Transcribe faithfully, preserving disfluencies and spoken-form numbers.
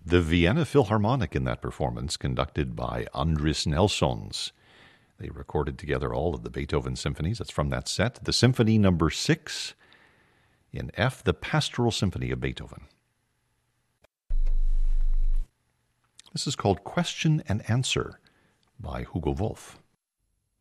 the Vienna Philharmonic in that performance, conducted by Andris Nelsons. They recorded together all of the Beethoven symphonies. That's from that set. The Symphony Number Six in F, the Pastoral Symphony of Beethoven. This is called Question and Answer by Hugo Wolf.